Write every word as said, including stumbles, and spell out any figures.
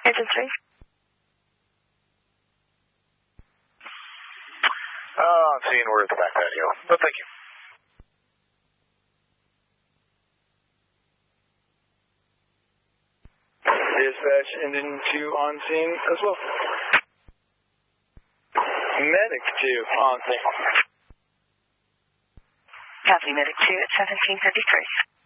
Engine three. Uh, I'm seeing we're at the back patio, but thank you. Dispatch, engine two on scene as well. Medic two on scene. Copy, Medic two at seventeen fifty-three.